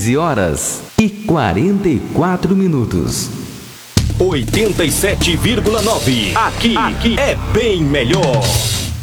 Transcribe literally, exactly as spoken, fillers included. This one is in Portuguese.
quinze horas e quarenta e quatro minutos. oitenta e sete vírgula nove. Aqui, aqui é bem melhor.